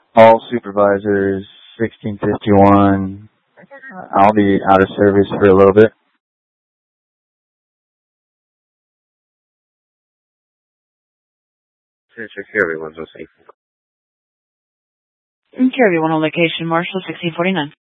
All supervisors, 1651. I'll be out of service for a little bit. Check everyone's on safe. Care everyone on location, Marshall 1649.